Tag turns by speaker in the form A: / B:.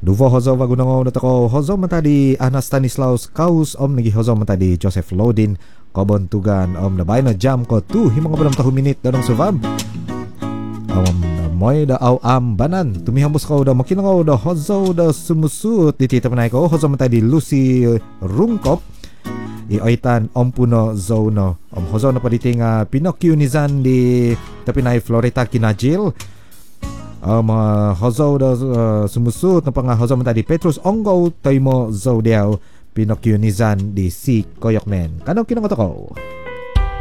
A: Duvo hozo wagunongo natako hozo matadi Ana Stanislaus Kaus om nagi hozo matadi Joseph Lodin kobon tugan om na bayna jam ko tu himong belam tahu minit danong subam om moy da au am banan tumihambus ko da makinango da hozo da sumusut di tita panay ko hozo matadi Lucy Rungkop ioitan om puno zono om hozo na paditing Pinocchio nizan di tapinay Florita Kinajil hozo da sumusut na pang hozo matadi Petrus Onggo Toimo Zodiao Pinocchio nizan di si Koyoknen kanong kinangoto ko